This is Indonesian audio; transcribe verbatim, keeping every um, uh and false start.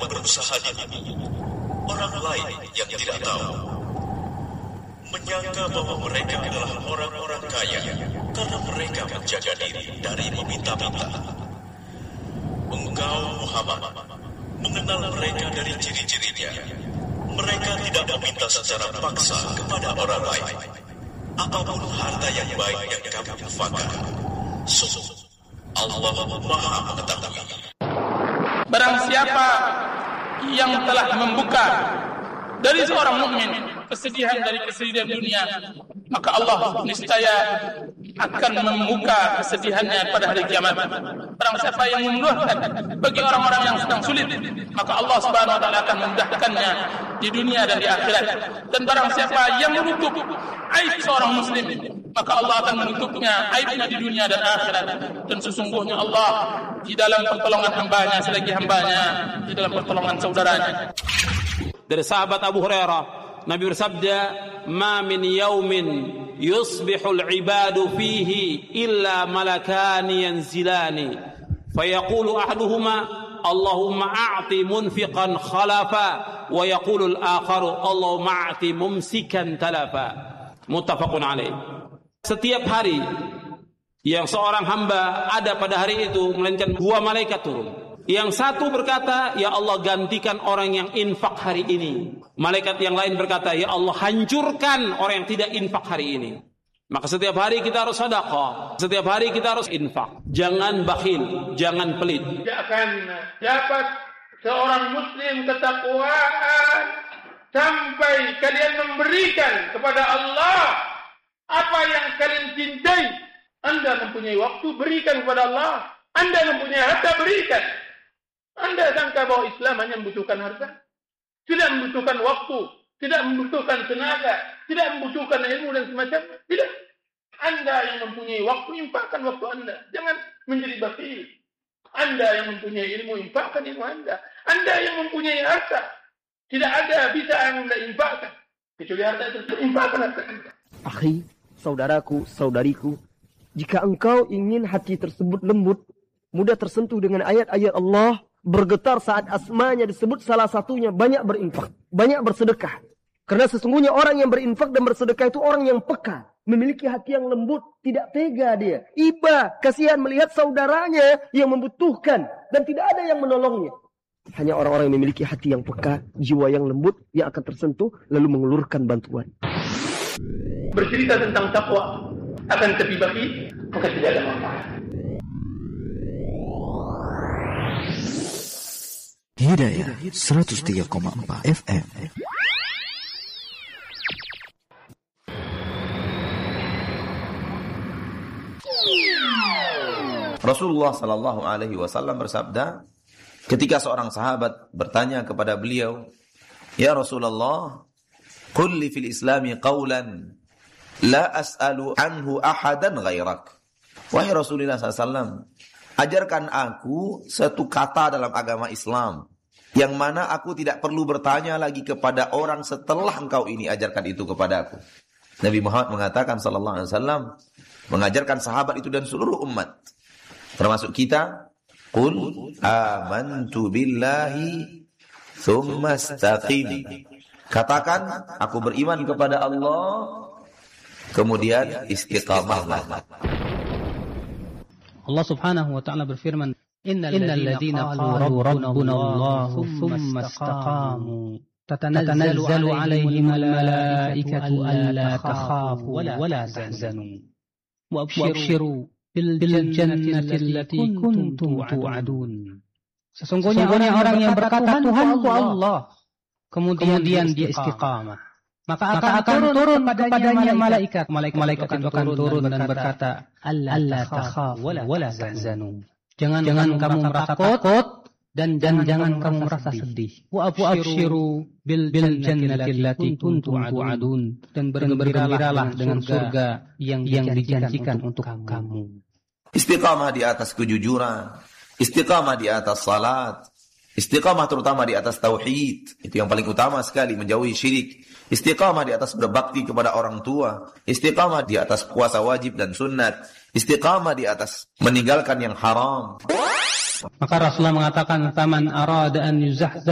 berusaha ditipu orang lain yang tidak tahu, menyangka bahwa mereka adalah orang-orang kaya karena mereka menjaga diri dari meminta-minta. Engkau, Muhammad, mengenal mereka dari ciri-cirinya. Mereka tidak meminta secara paksa kepada orang lain apapun harta yang baik yang kamu infakkan. Sungguh Allah Maha mengetahui. Barang siapa yang telah membuka dari seorang mukmin kesedihan dari kesedihan dunia, maka Allah niscaya akan membuka kesedihannya pada hari kiamat. Barang siapa yang memudahkan bagi orang-orang yang sedang sulit, maka Allah Subhanahu wa taala akan memudahkannya di dunia dan di akhirat. Dan barang siapa yang menutup aib seorang muslim, maka Allah akan menutupnya aibnya di dunia dan akhirat. Dan sesungguhnya Allah di dalam pertolongan hambanya selagi hambanya di dalam pertolongan saudaranya. Dari sahabat Abu Hurairah, Nabi bersabda, "Ma min yaumin yusbihul ibadu fihi illa malakani yanzilani, fayaqulu ahaduhuma Allahumma a'ti munfiqan khalafa, wa yaqulu al-akharu Allahumma a'ti mumsikan talafa." Muttafaqun alaih. Setiap hari yang seorang hamba ada pada hari itu, melainkan dua malaikat turun. Yang satu berkata, "Ya Allah, gantikan orang yang infak hari ini." Malaikat yang lain berkata, "Ya Allah, hancurkan orang yang tidak infak hari ini." Maka setiap hari kita harus sedekah, setiap hari kita harus infak. Jangan bakhil, jangan pelit. Tidak akan dapat seorang muslim ketakwaan sampai kalian memberikan kepada Allah apa yang kalian cintai. Anda mempunyai waktu, berikan kepada Allah. Anda mempunyai harta, berikan. Anda sangka bahwa Islam hanya membutuhkan harta? Tidak membutuhkan waktu, tidak membutuhkan tenaga, tidak membutuhkan ilmu dan semacamnya. Tidak. Anda yang mempunyai waktu, infakkan waktu Anda. Jangan menjadi bakhil. Anda yang mempunyai ilmu, infakkan ilmu Anda. Anda yang mempunyai harta, tidak ada bisa yang Anda infakkan kecuali harta itu. Infakkan harta Anda. Akhi, saudaraku, saudariku, jika engkau ingin hati tersebut lembut, mudah tersentuh dengan ayat-ayat Allah, bergetar saat asmanya disebut, salah satunya banyak berinfak, banyak bersedekah. Karena sesungguhnya orang yang berinfak dan bersedekah itu orang yang peka, memiliki hati yang lembut, tidak tega dia. Iba, kasihan melihat saudaranya yang membutuhkan dan tidak ada yang menolongnya. Hanya orang-orang yang memiliki hati yang peka, jiwa yang lembut yang akan tersentuh lalu mengulurkan bantuan. Bercerita tentang takwa akan tepi baki, maka tidak ada manfaat. Hidayah seratus tiga koma empat F M. Rasulullah sallallahu alaihi wasallam bersabda, ketika seorang sahabat bertanya kepada beliau, "Ya Rasulullah, qul li fil Islami qawlan la as'alu anhu ahadan ghairak." Wahai Rasulullah sallallahu alaihi wasallam, ajarkan aku satu kata dalam agama Islam yang mana aku tidak perlu bertanya lagi kepada orang setelah engkau ini, ajarkan itu kepada aku. Nabi Muhammad mengatakan sallallahu alaihi wasallam, mengajarkan sahabat itu dan seluruh umat, termasuk kita, qul amantu billahi tsumma istaqim. Katakan, aku beriman kepada Allah, kemudian istiqamahlah. Allah Subhanahu wa taala berfirman, innal ladzina qalu rabbuna Allah tsumma istaqamu tatanazzalu 'alaihimul malaikatu alla takhafu wa la tahzanu wa abshiru bil jannati allati kuntum tu'adun. Sesungguhnya orang yang berkata Tuhanku Allah, kemudian dia istiqamah, maka akan, akan turun kepadanya malaikat. Malaikat itu akan turun dan berkata, Allah takhafu wa la tahzanu. Jangan jangan kamu merasa takut dan dan jangan kamu merasa sedih. Wa abshiru bil jannati allati kuntum tu'adun, dan bergembiralah dengan surga yang yang dijanjikan untuk kamu. Istiqamah di atas kejujuran, istiqamah di atas salat, istiqamah terutama di atas tauhid, itu yang paling utama sekali, menjauhi syirik. Istiqamah di atas berbakti kepada orang tua, istiqamah di atas puasa wajib dan sunat, istiqamah di atas meninggalkan yang haram. Maka Rasulullah mengatakan, "Faman arada an yuzahzah